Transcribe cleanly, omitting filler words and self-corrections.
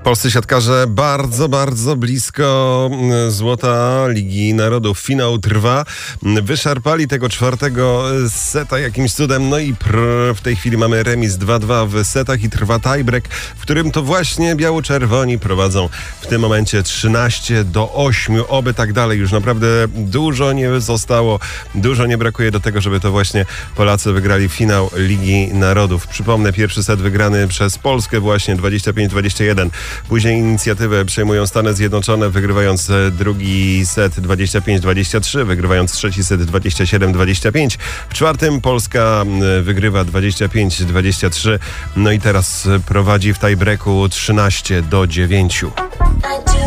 Polscy siatkarze bardzo, bardzo blisko złota Ligi Narodów. Finał trwa. Wyszarpali tego czwartego seta jakimś cudem. No i w tej chwili mamy remis 2-2 w setach i trwa tiebreak, w którym to właśnie biało-czerwoni prowadzą w tym momencie 13-8. Oby tak dalej. Już naprawdę dużo nie zostało. Dużo nie brakuje do tego, żeby to właśnie Polacy wygrali finał Ligi Narodów. Przypomnę, pierwszy set wygrany przez Polskę właśnie 25-21. Później inicjatywę przejmują Stany Zjednoczone, wygrywając drugi set 25-23, wygrywając trzeci set 27-25. W czwartym Polska wygrywa 25-23. No i teraz prowadzi w tiebreaku 13-9.